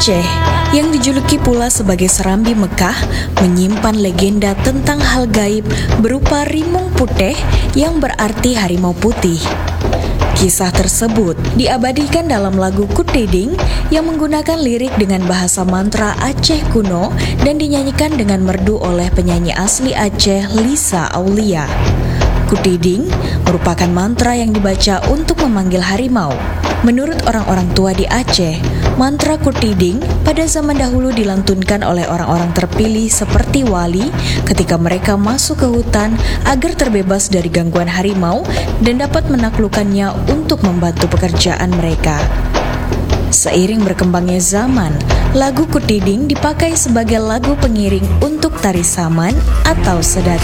Aceh, yang dijuluki pula sebagai Serambi Mekah, menyimpan legenda tentang hal gaib berupa rimung putih yang berarti harimau putih. Kisah tersebut diabadikan dalam lagu Kutiding yang menggunakan lirik dengan bahasa mantra Aceh kuno dan dinyanyikan dengan merdu oleh penyanyi asli Aceh Lisa Aulia. Kutiding merupakan mantra yang dibaca untuk memanggil harimau. Menurut orang-orang tua di Aceh, mantra Kutiding pada zaman dahulu dilantunkan oleh orang-orang terpilih seperti wali ketika mereka masuk ke hutan agar terbebas dari gangguan harimau dan dapat menaklukkannya untuk membantu pekerjaan mereka. Seiring berkembangnya zaman, lagu Kutiding dipakai sebagai lagu pengiring untuk tari saman atau sedati.